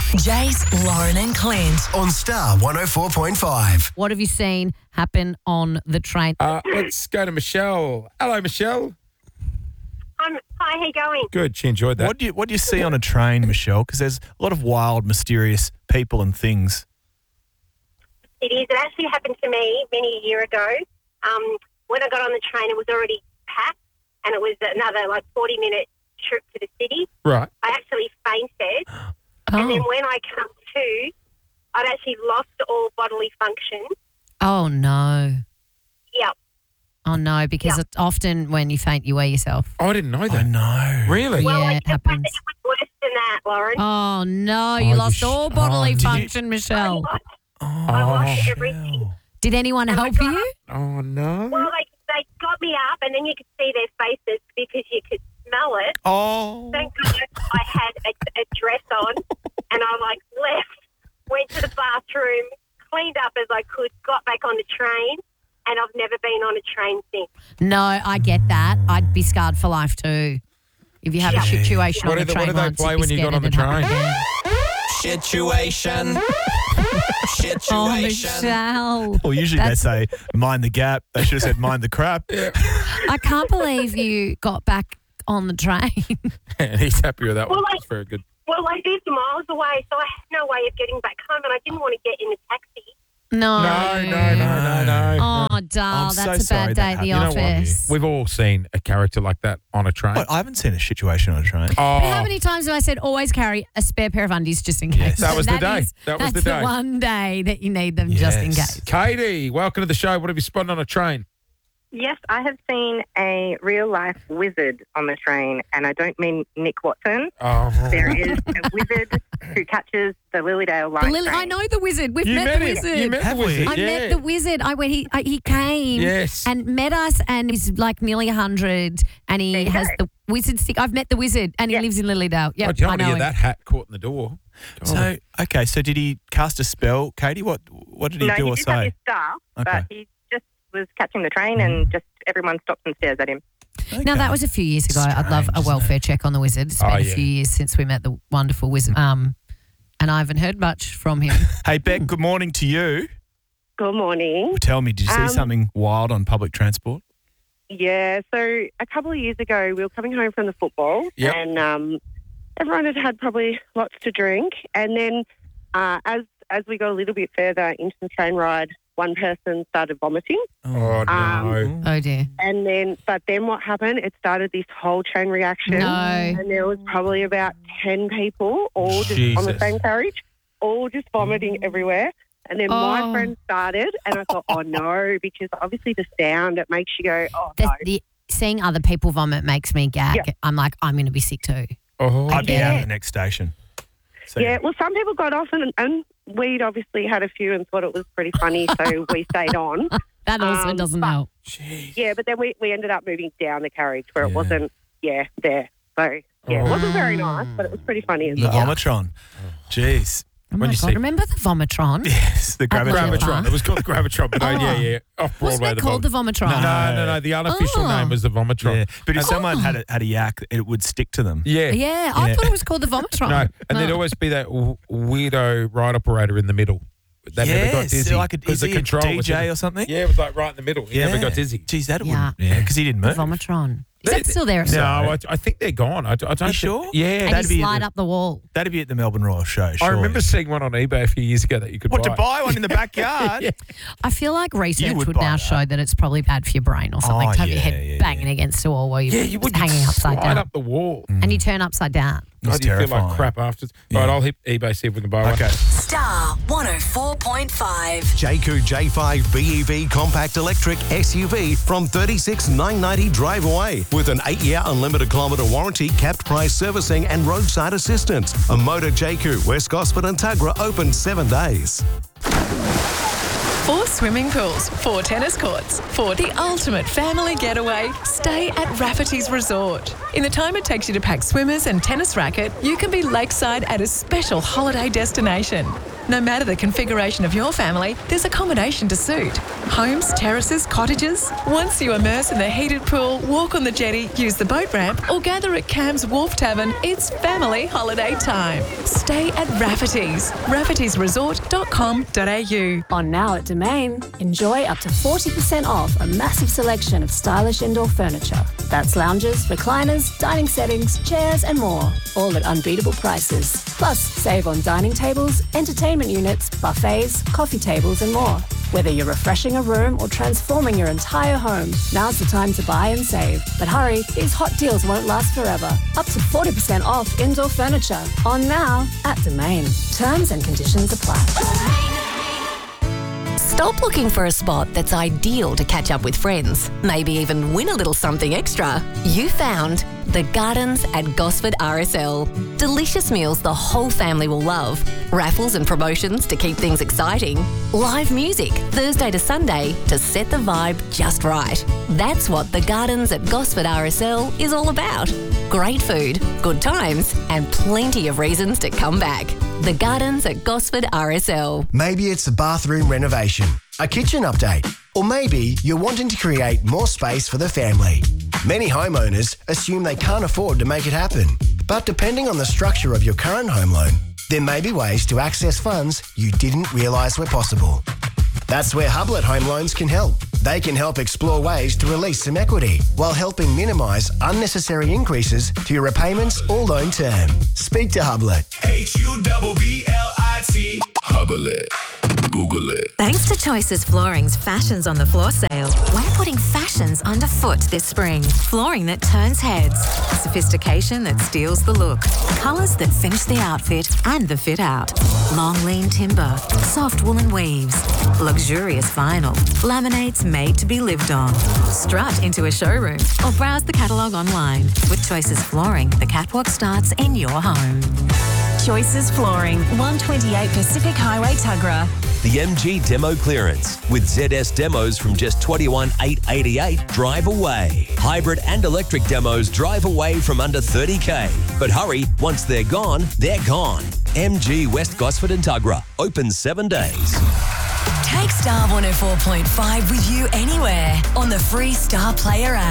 Jace, Lauren and Clint. On Star 104.5. What have you seen happen on the train? Let's go to Michelle. Hello, Michelle. Hi, how you going? Good, she enjoyed that. What do you see on a train, Michelle? Because there's a lot of wild, mysterious people and things. It is. It actually happened to me many a year ago. When I got on the train, it was already packed, and it was another 40-minute trip to the city. Right. I actually fainted, and then when I come to, I'd actually lost all bodily function. Oh, no. Yep. Oh, no, because it's often when you faint, you weigh yourself. Oh, I didn't know that. I know. Really? Well, Yeah, it it happens. was worse than that, Lauren. Oh, no, you lost all bodily function, Michelle. I lost everything. Did anyone help you? Oh, no. Well, they got me up, and then you could see their faces because you could smell it. Oh. Thank goodness I had a dress on, and I left, went to the bathroom, cleaned up as I could, got back on the train, and I've never been on a train since. No, I get that. I'd be scarred for life too. If you have a situation What on do the train they once, play you'd be when you got scared on the it'd happen train? again. Situation. Oh, Michelle. Well, usually they say, mind the gap. They should have said, mind the crap. I can't believe you got back on the train. And he's happy with that one. Well, It's very good. Well, I lived miles away, so I had no way of getting back home, and I didn't want to get in a taxi. No. No. Oh, Darl, I'm so that's a sorry bad that day at the You know what? office. We've all seen a character like that on a train. What? I haven't seen a situation on a train. But how Oh, many times have I said always carry a spare pair of undies just in case? Yes. That was the day. Is- That was the that's day. one day that you need them just in Yes. case. Katie, welcome to the show. What have you spotted on a train? Yes, I have seen a real-life wizard on the train, and I don't mean Nick Watson. Oh, There is a wizard who catches the Lilydale line train. I know the wizard. We've you met the him. wizard. You met Have the we? wizard. I yeah. met the wizard. He came Yes. and met us, and he's nearly 100, and he you has go. the wizard stick. I've met the wizard, and he lives in Lilydale. Yeah, I don't I want to know get him. that hat caught in the door. So, okay, so did he cast a spell? Katie, what did he No, do he or did have say? his staff, Okay. but he just was catching the train, and just everyone stopped and stares at him. Now, that was a few years ago. I'd love a Strange, welfare check on the wizard. It's been a yeah. few years since we met the wonderful wizard. And I haven't heard much from him. Hey, Beck, good morning to you. Good morning. Tell me, did you see something wild on public transport? Yeah, so a couple of years ago, we were coming home from the football, Yep. and everyone had probably lots to drink. And then as we got a little bit further into the train ride, one person started vomiting. Oh, no. Oh, dear. But then what happened? It started this whole chain reaction. No. And there was probably about 10 people all just on the Jesus. same carriage, all just vomiting everywhere. And then my friend started, and I thought, oh, no, because obviously the sound, it makes you go, oh, no. Seeing other people vomit makes me gag. Yeah. I'm like, I'm going to be sick too. Oh, I'd be out Yeah. at the next station. So, Yeah, well, some people got off, and we'd obviously had a few and thought it was pretty funny, so we stayed on. That also doesn't but- help. Yeah, but then we ended up moving down the carriage where it wasn't, there. So, yeah, it wasn't very nice, but it was pretty funny as The well. Vomitron. Jeez. Oh When my you God, see- remember the Vomitron? Yes, the At the Gravitron. Gravitron. It was called the Gravitron, but yeah. Off Wasn't Broadway. it called the Vomitron? No. The unofficial Oh. name was the Vomitron. Yeah. But if Oh. someone had a yak, it would stick to them. Yeah. Yeah, I thought it was called the Vomitron. No, and there'd always be that weirdo ride operator in the middle. That never got dizzy. like because the a control was DJ in- or something? Yeah, it was right in the middle. He never got dizzy. Geez, that Yeah. wouldn't. Yeah, because he didn't The move. Vomitron. Is that still there? No, I think they're gone. I don't think, sure? Yeah. And that'd you be slide the- up the wall. That'd be at the Melbourne Royal Show. I surely. remember seeing one on eBay a few years ago that you could What, buy. to buy one in the backyard? Yeah. I feel like research would would buy now that. show that it's probably bad for your brain or something Oh, to have your yeah, head yeah, banging yeah. against a wall while you're Yeah, you would hanging upside slide down. up the wall. And you turn upside down. It's I do feel terrifying. like crap afterwards. Yeah. All right, I'll hit eBay, see if we can buy one. Okay. Star 104.5. Jayco J5 BEV Compact Electric SUV from $36,990 drive away with an 8-year unlimited kilometre warranty, capped price servicing and roadside assistance. A Motor Jayco, West Gosford and Tuggerah open 7 days. 4 swimming pools, 4 tennis courts. For the ultimate family getaway, stay at Rafferty's Resort. In the time it takes you to pack swimmers and tennis racket, you can be lakeside at a special holiday destination. No matter the configuration of your family, there's accommodation to suit. Homes, terraces, cottages. Once you immerse in the heated pool, walk on the jetty, use the boat ramp, or gather at Cam's Wharf Tavern, it's family holiday time. Stay at Rafferty's. Rafferty'sResort.com.au. On now at Domain, enjoy up to 40% off a massive selection of stylish indoor furniture. That's lounges, recliners, dining settings, chairs and more, all at unbeatable prices. Plus, save on dining tables, entertainment units, buffets, coffee tables and more. Whether you're refreshing a room or transforming your entire home, now's the time to buy and save. But hurry, these hot deals won't last forever. Up to 40% off indoor furniture. On now at Domain. Terms and conditions apply. Stop looking for a spot that's ideal to catch up with friends, maybe even win a little something extra. You found The Gardens at Gosford RSL. Delicious meals the whole family will love. Raffles and promotions to keep things exciting. Live music Thursday to Sunday to set the vibe just right. That's what The Gardens at Gosford RSL is all about. Great food, good times, and plenty of reasons to come back. The Gardens at Gosford RSL. Maybe it's a bathroom renovation, a kitchen update, or maybe you're wanting to create more space for the family. Many homeowners assume they can't afford to make it happen. But depending on the structure of your current home loan, there may be ways to access funds you didn't realise were possible. That's where Hublet Home Loans can help. They can help explore ways to release some equity while helping minimise unnecessary increases to your repayments or loan term. Speak to Hublet. HUBBLIT. Hublet. Google it. Thanks to Choices Flooring's Fashions on the Floor sale, we're putting fashions underfoot this spring. Flooring that turns heads, sophistication that steals the look, colours that finish the outfit and the fit out. Long lean timber, soft woolen weaves, luxurious vinyl, laminates made to be lived on. Strut into a showroom or browse the catalogue online. With Choices Flooring, the catwalk starts in your home. Choices Flooring, 128 Pacific Highway, Tuggerah. The MG Demo Clearance with ZS demos from just $21,888 drive away. Hybrid and electric demos drive away from under $30K. But hurry, once they're gone, they're gone. MG West Gosford and Tuggerah, open 7 days. Take Star 104.5 with you anywhere on the free Star Player app.